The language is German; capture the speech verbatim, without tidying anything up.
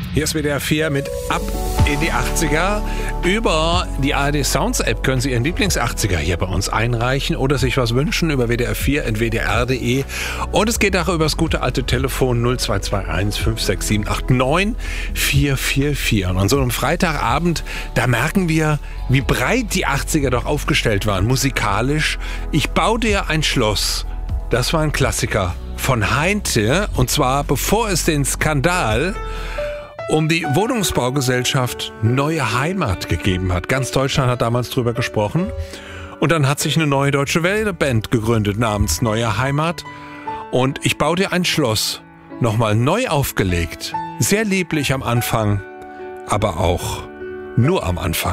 Hier ist W D R vier mit Ab in die achtziger. Über die A R D Sounds App können Sie Ihren Lieblings-achtziger hier bei uns einreichen oder sich was wünschen über W D R vier at w d r punkt d e. Und es geht auch über das gute alte Telefon null zwei zwei eins fünf sechs sieben acht neun vier vier vier. Und an so einem Freitagabend, da merken wir, wie breit die achtziger doch aufgestellt waren, musikalisch. Ich baue dir ein Schloss. Das war ein Klassiker von Heinte, und zwar bevor es den Skandal um die Wohnungsbaugesellschaft Neue Heimat gegeben hat. Ganz Deutschland hat damals drüber gesprochen. Und dann hat sich eine neue deutsche Welle-Band gegründet namens Neue Heimat. Und ich baue dir ein Schloss. Nochmal neu aufgelegt. Sehr lieblich am Anfang, aber auch nur am Anfang.